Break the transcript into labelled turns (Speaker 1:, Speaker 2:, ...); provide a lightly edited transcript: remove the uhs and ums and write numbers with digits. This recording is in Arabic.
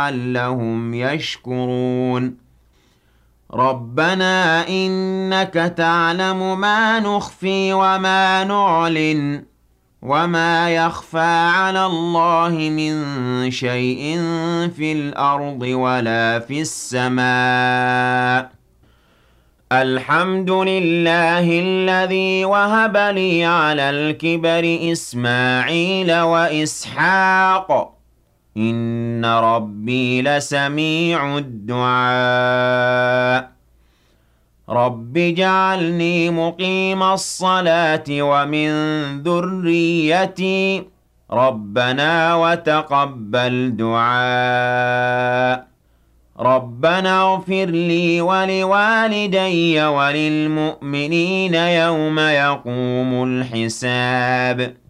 Speaker 1: لعلهم يشكرون ربنا إنك تعلم ما نخفي وما نعلن وما يخفى على الله من شيء في الأرض ولا في السماء الحمد لله الذي وهب لي على الكبر إسماعيل وإسحاق إن ربي لسميع الدعاء رب اجعلني مقيم الصلاة ومن ذريتي ربنا وتقبل دعاء ربنا اغفر لي ولوالدي وللمؤمنين يوم يقوم الحساب